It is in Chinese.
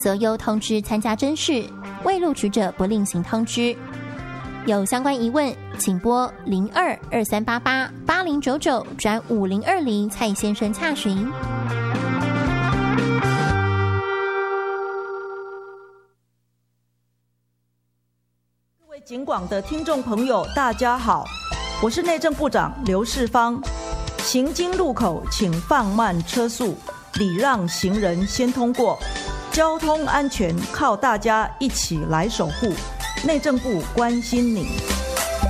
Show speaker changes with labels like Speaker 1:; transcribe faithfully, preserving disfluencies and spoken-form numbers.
Speaker 1: 择优通知参加甄试，未录取者不另行通知。有相关疑问，请拨零二二三八八八零九九转五零二零蔡先生洽询。
Speaker 2: 各位警广的听众朋友，大家好，我是内政部长刘世芳。行经路口请放慢车速，礼让行人先通过。交通安全靠大家一起来守护，内政部关心你。